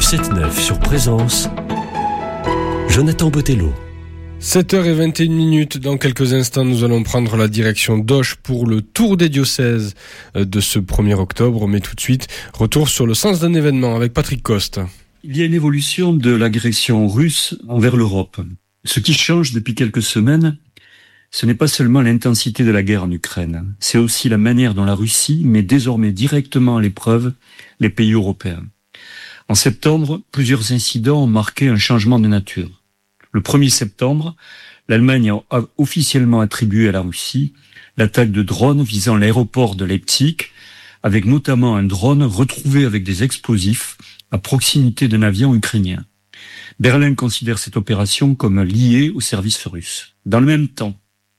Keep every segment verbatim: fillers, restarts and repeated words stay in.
sept neuf sur Présence, Jonathan Botello. sept heures vingt et une minutes. Dans quelques instants, nous allons prendre la direction d'Auch pour le tour des diocèses de ce premier octobre. Mais tout de suite, retour sur le sens d'un événement avec Patrick Coste. Il y a une évolution de l'agression russe envers l'Europe. Ce qui change depuis quelques semaines, ce n'est pas seulement l'intensité de la guerre en Ukraine, c'est aussi la manière dont la Russie met désormais directement à l'épreuve les pays européens. En septembre, plusieurs incidents ont marqué un changement de nature. Le premier septembre, l'Allemagne a officiellement attribué à la Russie l'attaque de drones visant l'aéroport de Leipzig, avec notamment un drone retrouvé avec des explosifs à proximité d'un avion ukrainien. Berlin considère cette opération comme liée au service russe. Dans le même temps,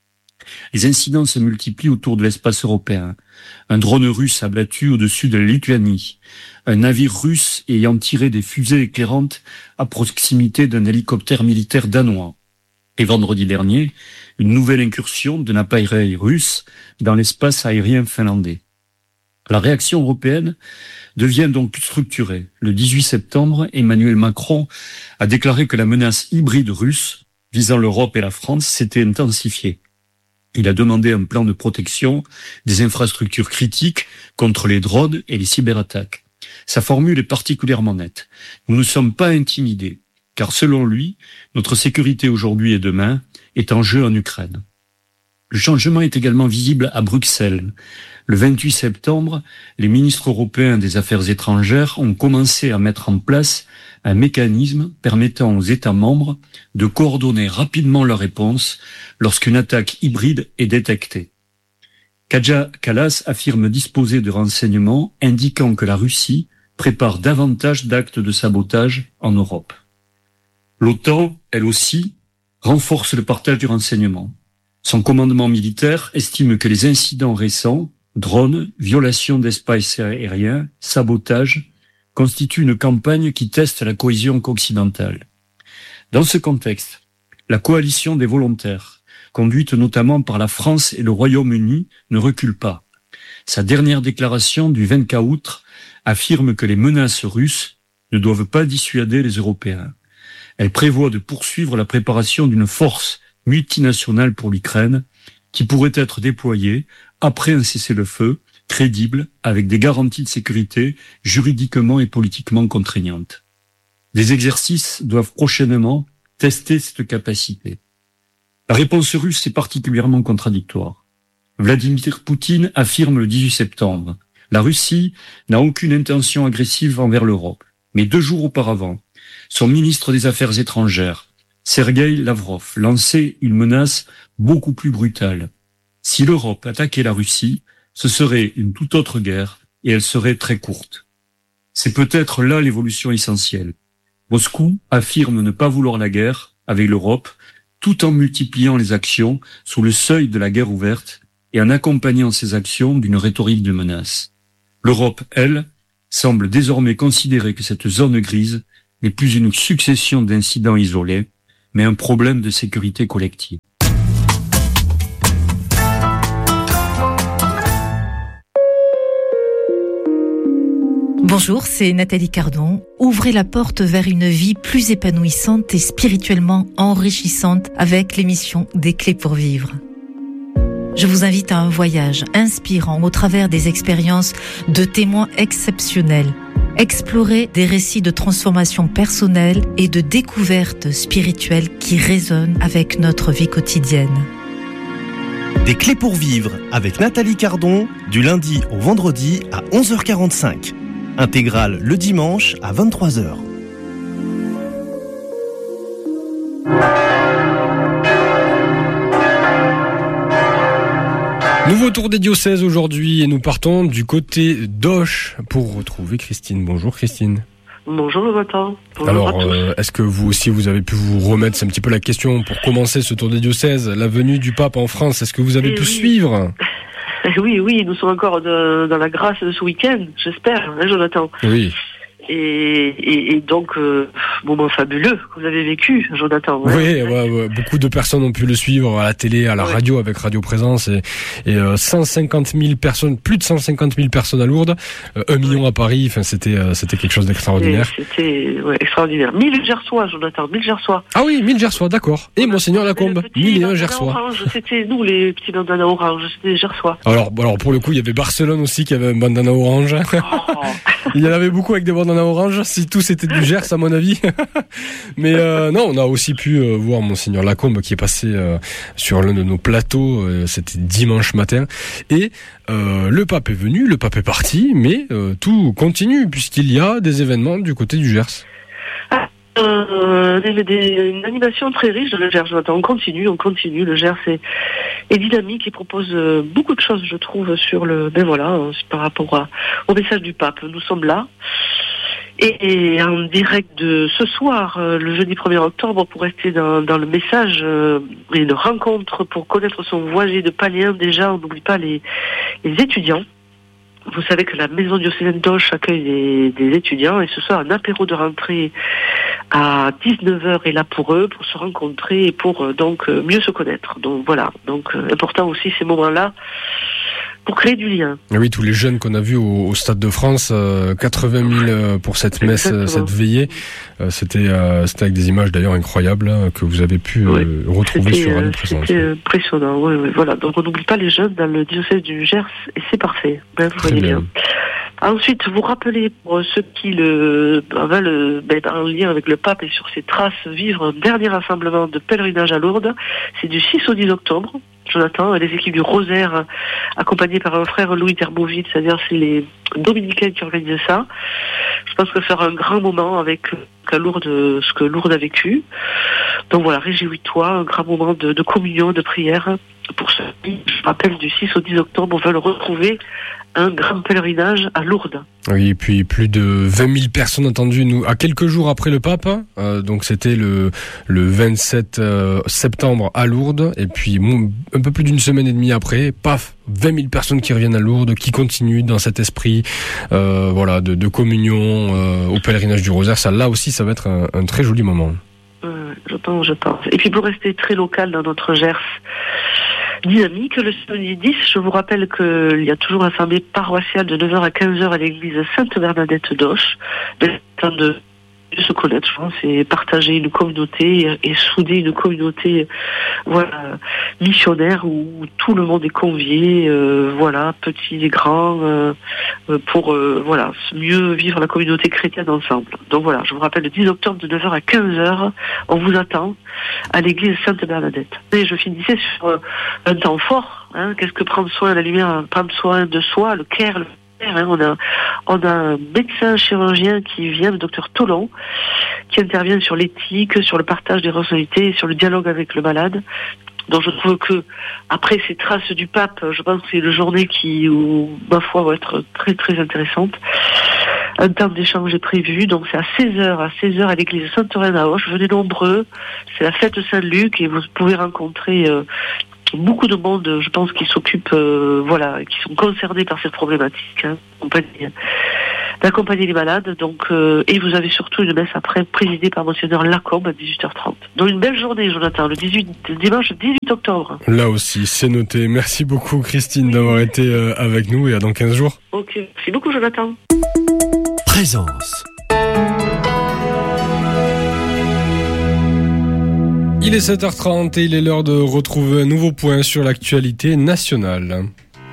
les incidents se multiplient autour de l'espace européen. Un drone russe abattu au-dessus de la Lituanie. Un navire russe ayant tiré des fusées éclairantes à proximité d'un hélicoptère militaire danois. Et vendredi dernier, une nouvelle incursion d'un appareil russe dans l'espace aérien finlandais. La réaction européenne devient donc plus structurée. Le dix-huit septembre, Emmanuel Macron a déclaré que la menace hybride russe visant l'Europe et la France s'était intensifiée. Il a demandé un plan de protection des infrastructures critiques contre les drones et les cyberattaques. Sa formule est particulièrement nette. Nous ne sommes pas intimidés, car selon lui, notre sécurité aujourd'hui et demain est en jeu en Ukraine. Le changement est également visible à Bruxelles. Le vingt-huit septembre, les ministres européens des Affaires étrangères ont commencé à mettre en place un mécanisme permettant aux États membres de coordonner rapidement leurs réponses lorsqu'une attaque hybride est détectée. Kaja Kallas affirme disposer de renseignements indiquant que la Russie prépare davantage d'actes de sabotage en Europe. L'OTAN, elle aussi, renforce le partage du renseignement. Son commandement militaire estime que les incidents récents, drones, violations d'espace aérien, sabotage, constituent une campagne qui teste la cohésion occidentale. Dans ce contexte, la coalition des volontaires, conduite notamment par la France et le Royaume-Uni, ne recule pas. Sa dernière déclaration du vingt-quatre août affirme que les menaces russes ne doivent pas dissuader les Européens. Elle prévoit de poursuivre la préparation d'une force multinationale pour l'Ukraine qui pourrait être déployée après un cessez-le-feu crédible avec des garanties de sécurité juridiquement et politiquement contraignantes. Des exercices doivent prochainement tester cette capacité. La réponse russe est particulièrement contradictoire. Vladimir Poutine affirme le dix-huit septembre « La Russie n'a aucune intention agressive envers l'Europe ». Mais deux jours auparavant, son ministre des Affaires étrangères, Sergueï Lavrov, lançait une menace beaucoup plus brutale. Si l'Europe attaquait la Russie, ce serait une toute autre guerre et elle serait très courte. C'est peut-être là l'évolution essentielle. Moscou affirme ne pas vouloir la guerre avec l'Europe tout en multipliant les actions sous le seuil de la guerre ouverte et en accompagnant ces actions d'une rhétorique de menace. L'Europe, elle, semble désormais considérer que cette zone grise n'est plus une succession d'incidents isolés, mais un problème de sécurité collective. Bonjour, c'est Nathalie Cardon. Ouvrez la porte vers une vie plus épanouissante et spirituellement enrichissante avec l'émission Des Clés pour Vivre. Je vous invite à un voyage inspirant au travers des expériences de témoins exceptionnels. Explorer des récits de transformation personnelle et de découverte spirituelle qui résonnent avec notre vie quotidienne. Des Clés pour Vivre avec Nathalie Cardon, du lundi au vendredi à onze heures quarante-cinq. Intégrale le dimanche à vingt-trois heures. Nouveau tour des diocèses aujourd'hui et nous partons du côté d'Auch pour retrouver Christine. Bonjour Christine. Bonjour Jonathan. Bonjour. Alors, euh, est-ce que vous aussi vous avez pu vous remettre, c'est un petit peu la question pour commencer ce tour des diocèses, la venue du pape en France, est-ce que vous avez Et pu oui. suivre ? Oui, oui, nous sommes encore de, dans la grâce de ce week-end, j'espère, hein, Jonathan. Oui. Et, et, et donc, euh, moment fabuleux que vous avez vécu, Jonathan. Oui, ouais, ouais, ouais, beaucoup de personnes ont pu le suivre à la télé, à la ouais. radio, avec Radio Présence, et, et euh, cent cinquante mille personnes, plus de cent cinquante mille personnes à Lourdes, euh, un million ouais. à Paris. Enfin, c'était, euh, c'était quelque chose d'extraordinaire. C'était ouais, extraordinaire. mille Gersois, Jonathan, mille Gersois. Ah oui, mille Gersois, d'accord. Et Monseigneur Lacombe, mille et un Gersois. Orange, c'était nous les petits bandanas orange, c'était les Gersois. Alors, alors pour le coup, il y avait Barcelone aussi qui avait un bandana orange. Oh. Il y en avait beaucoup avec des bandanas orange. Si tous étaient du Gers, à mon avis. Mais euh, non, on a aussi pu euh, voir Monseigneur Lacombe qui est passé euh, sur l'un de nos plateaux. Euh, c'était dimanche matin. Et euh, le pape est venu, le pape est parti, mais euh, tout continue puisqu'il y a des événements du côté du Gers. Ah, euh, des, des, une animation très riche de le Gers. On continue, on continue. Le Gers est, est dynamique et propose euh, beaucoup de choses, je trouve, sur le. Ben voilà, euh, par rapport à, au message du pape. Nous sommes là. Et en direct de ce soir, euh, le jeudi premier octobre, pour rester dans, dans le message, euh, une rencontre pour connaître son voisin de païen. Déjà, on n'oublie pas les, les étudiants. Vous savez que la maison diocésaine d'Auch accueille des, des étudiants, et ce soir, un apéro de rentrée à dix-neuf heures est là pour eux, pour se rencontrer et pour euh, donc euh, mieux se connaître. Donc voilà, donc euh, important aussi ces moments-là pour créer du lien. Oui, tous les jeunes qu'on a vus au, au Stade de France, euh, quatre-vingt mille pour cette messe, Exactement. cette veillée. Euh, c'était, euh, c'était avec des images d'ailleurs incroyables hein, que vous avez pu oui. euh, retrouver c'était, sur Radio euh, Présence. C'était impressionnant, oui, oui, voilà. Donc on n'oublie pas les jeunes dans le diocèse du Gers et c'est parfait. Ben, vous voyez bien. bien. Ensuite, vous rappelez pour ceux qui le veulent ben, en lien avec le pape et sur ses traces vivre un dernier rassemblement de pèlerinage à Lourdes. C'est du six au dix octobre. Jonathan, les équipes du Rosaire, accompagnées par un frère Louis Terbouville, c'est-à-dire c'est les dominicains qui organisent ça. Je pense que ce sera un grand moment avec Lourdes, ce que Lourdes a vécu. Donc voilà, réjouis-toi, un grand moment de, de communion, de prière pour ceux qui, je rappelle, du six au dix octobre, veulent retrouver un grand pèlerinage à Lourdes. Oui, et puis plus de vingt mille personnes attendues, nous, à quelques jours après le pape. Euh, donc c'était le, le vingt-sept septembre à Lourdes. Et puis un peu plus d'une semaine et demie après, paf, vingt mille personnes qui reviennent à Lourdes, qui continuent dans cet esprit euh, voilà, de, de communion euh, au pèlerinage du Rosaire. Ça, là aussi, ça va être un, un très joli moment. Euh, je pense, je pense. Et puis pour rester très local dans notre Gers, dynamique, le samedi dix, je vous rappelle qu'il y a toujours une assemblée paroissiale de neuf heures à quinze heures à l'église Sainte-Bernadette d'Auch. Le temps de se connaître, je pense, et partager une communauté et souder une communauté, voilà, missionnaire où tout le monde est convié, euh, voilà, petits et grands, euh, pour, euh, voilà, mieux vivre la communauté chrétienne ensemble. Donc voilà, je vous rappelle, le dix octobre de neuf heures à quinze heures, on vous attend à l'église Sainte-Bernadette. Et je finissais sur euh, un temps fort, hein, qu'est-ce que prendre soin de la lumière, prendre soin de soi, le care, le On a, on a un médecin chirurgien qui vient, le docteur Tolon, qui intervient sur l'éthique, sur le partage des responsabilités, sur le dialogue avec le malade. Donc je trouve que après ces traces du pape, je pense que c'est une journée qui, où, ma foi, va être très très intéressante. Un temps d'échange est prévu, donc c'est à seize heures, à seize heures à l'église Sainte-Reine à Auch. Venez nombreux, c'est la fête Saint-Luc et vous pouvez rencontrer euh, beaucoup de monde, je pense, qui s'occupent, euh, voilà, qui sont concernés par cette problématique, hein, d'accompagner les malades. Donc, euh, et vous avez surtout une messe après présidée par Monseigneur Lacombe à dix-huit heures trente. Donc une belle journée, Jonathan, le dix-huit, dimanche dix-huit octobre. Là aussi, c'est noté. Merci beaucoup, Christine, d'avoir été euh, avec nous, et à dans quinze jours. Ok, merci beaucoup, Jonathan. Présence. Il est sept heures trente et il est l'heure de retrouver un nouveau point sur l'actualité nationale.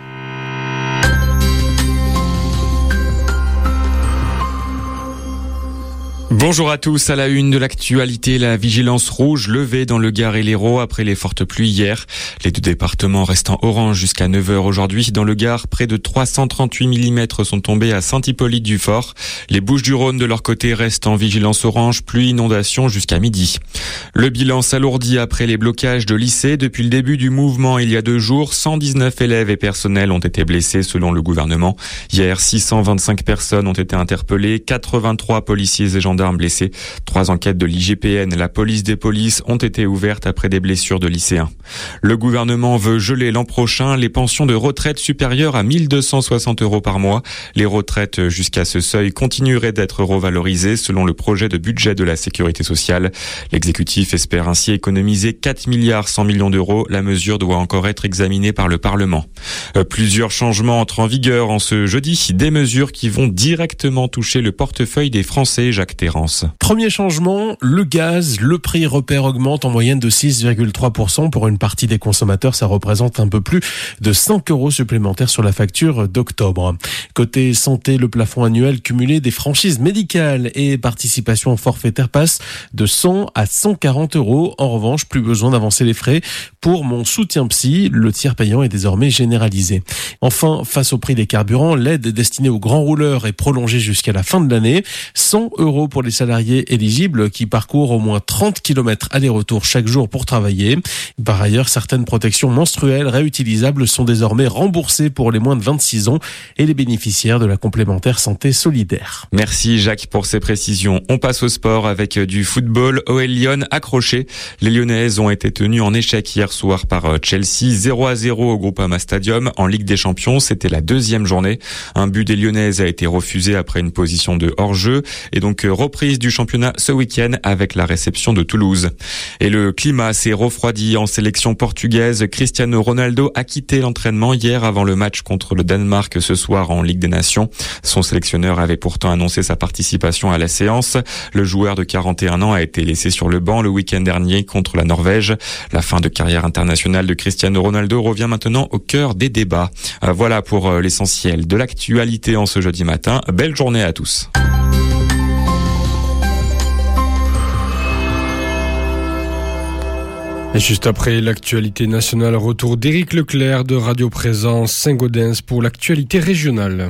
Bonjour à tous, à la une de l'actualité, la vigilance rouge levée dans le Gard et l'Hérault après les fortes pluies hier. Les deux départements restent en orange jusqu'à neuf heures aujourd'hui. Dans le Gard, près de trois cent trente-huit millimètres sont tombés à Saint-Hippolyte-du-Fort. Les Bouches-du-Rhône, de leur côté, restent en vigilance orange, pluie, inondation jusqu'à midi. Le bilan s'alourdit après les blocages de lycées. Depuis le début du mouvement, il y a deux jours, cent dix-neuf élèves et personnels ont été blessés selon le gouvernement. Hier, six cent vingt-cinq personnes ont été interpellées, quatre-vingt-trois policiers et gendarmes un blessé. Trois enquêtes de l'I G P N, la police des polices, ont été ouvertes après des blessures de lycéens. Le gouvernement veut geler l'an prochain les pensions de retraite supérieures à mille deux cent soixante euros par mois. Les retraites jusqu'à ce seuil continueraient d'être revalorisées selon le projet de budget de la sécurité sociale. L'exécutif espère ainsi économiser quatre milliards cent millions d'euros. La mesure doit encore être examinée par le Parlement. Euh, plusieurs changements entrent en vigueur en ce jeudi. Des mesures qui vont directement toucher le portefeuille des Français, Jacques Terrance. Premier changement, le gaz, le prix repère augmente en moyenne de six virgule trois pour cent. Pour une partie des consommateurs, ça représente un peu plus de cinq euros supplémentaires sur la facture d'octobre. Côté santé, le plafond annuel cumulé des franchises médicales et participations forfaitaires passe de cent à cent quarante euros. En revanche, plus besoin d'avancer les frais pour mon soutien psy. Le tiers payant est désormais généralisé. Enfin, face au prix des carburants, l'aide destinée aux grands rouleurs est prolongée jusqu'à la fin de l'année. cent euros pour les salariés éligibles qui parcourent au moins trente kilomètres aller-retour chaque jour pour travailler. Par ailleurs, certaines protections menstruelles réutilisables sont désormais remboursées pour les moins de vingt-six ans et les bénéficiaires de la complémentaire santé solidaire. Merci Jacques pour ces précisions. On passe au sport avec du football. O L Lyon accroché. Les Lyonnaises ont été tenues en échec hier soir par Chelsea. zéro à zéro au Groupama Stadium en Ligue des Champions. C'était la deuxième journée. Un but des Lyonnaises a été refusé après une position de hors-jeu. Et donc reprise du championnat ce week-end avec la réception de Toulouse. Et le climat s'est refroidi en sélection portugaise. Cristiano Ronaldo a quitté l'entraînement hier avant le match contre le Danemark ce soir en Ligue des Nations. Son sélectionneur avait pourtant annoncé sa participation à la séance. Le joueur de quarante et un ans a été laissé sur le banc le week-end dernier contre la Norvège. La fin de carrière internationale de Cristiano Ronaldo revient maintenant au cœur des débats. Voilà pour l'essentiel de l'actualité en ce jeudi matin. Belle journée à tous. Et juste après l'actualité nationale, retour d'Éric Leclerc de Radio Présence Saint-Gaudens pour l'actualité régionale.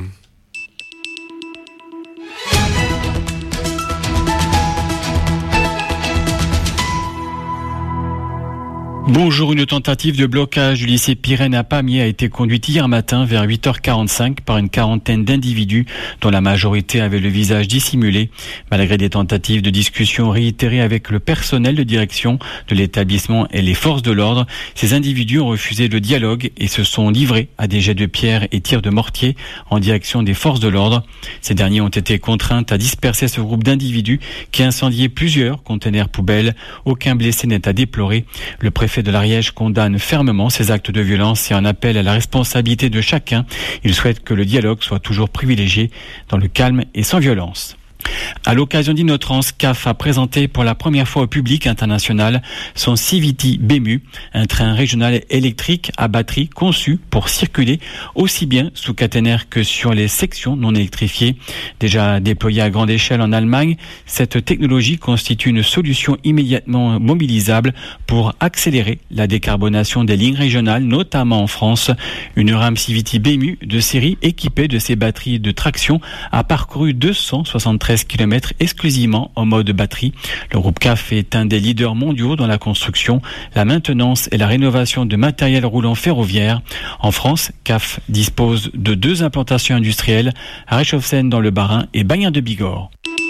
Bonjour, une tentative de blocage du lycée Pirenne à Pamiers a été conduite hier matin vers huit heures quarante-cinq par une quarantaine d'individus dont la majorité avait le visage dissimulé. Malgré des tentatives de discussion réitérées avec le personnel de direction de l'établissement et les forces de l'ordre, ces individus ont refusé le dialogue et se sont livrés à des jets de pierre et tirs de mortier en direction des forces de l'ordre. Ces derniers ont été contraints à disperser ce groupe d'individus qui incendiaient plusieurs containers poubelles. Aucun blessé n'est à déplorer. Le préfet de l'Ariège condamne fermement ces actes de violence et en appelle à la responsabilité de chacun. Il souhaite que le dialogue soit toujours privilégié dans le calme et sans violence. À l'occasion d'Innotrans, C A F a présenté pour la première fois au public international son C V T B M U, un train régional électrique à batterie conçu pour circuler aussi bien sous caténaire que sur les sections non électrifiées. Déjà déployée à grande échelle en Allemagne, cette technologie constitue une solution immédiatement mobilisable pour accélérer la décarbonation des lignes régionales, notamment en France. Une rame C V T B M U de série équipée de ces batteries de traction a parcouru deux cent soixante-treize kilomètres exclusivement en mode batterie. Le groupe C A F est un des leaders mondiaux dans la construction, la maintenance et la rénovation de matériel roulant ferroviaire. En France, C A F dispose de deux implantations industrielles à Réchauffennes dans le Bas-Rhin et Bagnères de Bigorre.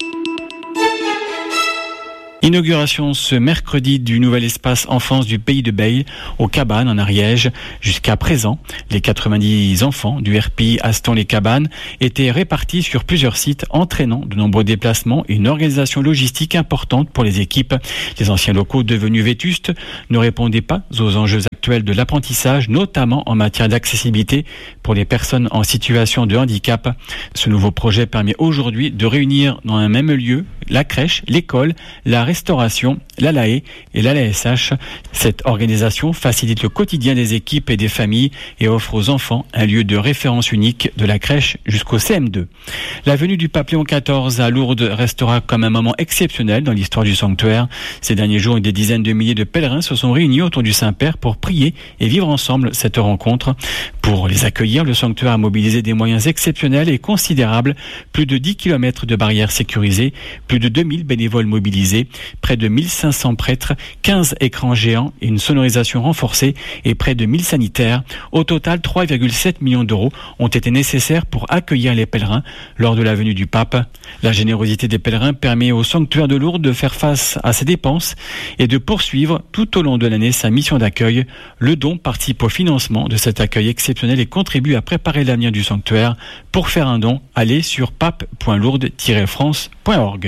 Inauguration ce mercredi du nouvel espace enfance du Pays de Beille aux Cabanes en Ariège. Jusqu'à présent, les quatre-vingt-dix enfants du R P I Aston-les-Cabanes étaient répartis sur plusieurs sites, entraînant de nombreux déplacements et une organisation logistique importante pour les équipes. Les anciens locaux devenus vétustes ne répondaient pas aux enjeux actuels de l'apprentissage, notamment en matière d'accessibilité pour les personnes en situation de handicap. Ce nouveau projet permet aujourd'hui de réunir dans un même lieu la crèche, l'école, la restauration, l'A L A E et l'A L A S H. Cette organisation facilite le quotidien des équipes et des familles et offre aux enfants un lieu de référence unique de la crèche jusqu'au C M deux. La venue du pape Léon quatorze à Lourdes restera comme un moment exceptionnel dans l'histoire du sanctuaire. Ces derniers jours, des dizaines de milliers de pèlerins se sont réunis autour du Saint-Père pour prier et vivre ensemble cette rencontre. Pour les accueillir, le sanctuaire a mobilisé des moyens exceptionnels et considérables. Plus de dix kilomètres de barrières sécurisées, plus de deux mille bénévoles mobilisés. près de mille cinq cents prêtres, quinze écrans géants et une sonorisation renforcée et près de mille sanitaires. Au total, trois virgule sept millions d'euros ont été nécessaires pour accueillir les pèlerins lors de la venue du pape. La générosité des pèlerins permet au sanctuaire de Lourdes de faire face à ses dépenses et de poursuivre tout au long de l'année sa mission d'accueil. Le don participe au financement de cet accueil exceptionnel et contribue à préparer l'avenir du sanctuaire. Pour faire un don, allez sur pape point lourdes tiret france point org.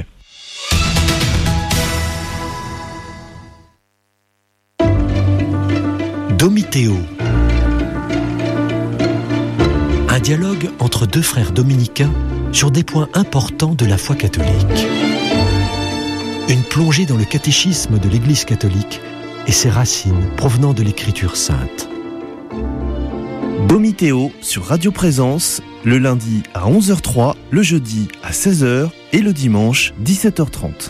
Domitéo. Un dialogue entre deux frères dominicains sur des points importants de la foi catholique. Une plongée dans le catéchisme de l'Église catholique et ses racines provenant de l'Écriture sainte. Domitéo sur Radio Présence, le lundi à onze heures trois, le jeudi à seize heures et le dimanche dix-sept heures trente.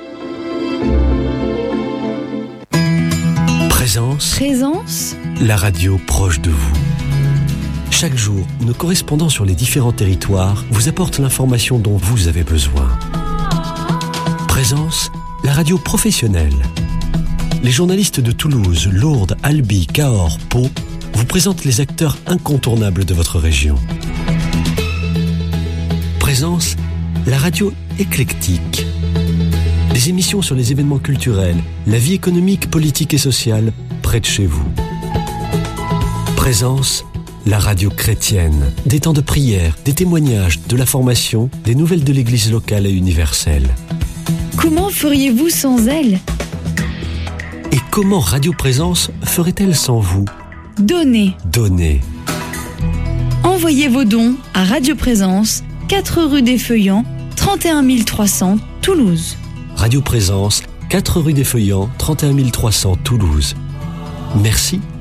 Présence. Présence. La radio proche de vous. Chaque jour, nos correspondants sur les différents territoires vous apportent l'information dont vous avez besoin. Présence, la radio professionnelle. Les journalistes de Toulouse, Lourdes, Albi, Cahors, Pau vous présentent les acteurs incontournables de votre région. Présence, la radio éclectique. Des émissions sur les événements culturels, la vie économique, politique et sociale près de chez vous. Présence, la radio chrétienne. Des temps de prière, des témoignages, de la formation, des nouvelles de l'église locale et universelle. Comment feriez-vous sans elle ? Et comment Radio Présence ferait-elle sans vous ? Donnez. Donnez. Envoyez vos dons à Radio Présence, quatre rue des Feuillants, trente et un mille trois cents, Toulouse. Radio Présence, quatre rue des Feuillants, trente et un mille trois cents, Toulouse. Merci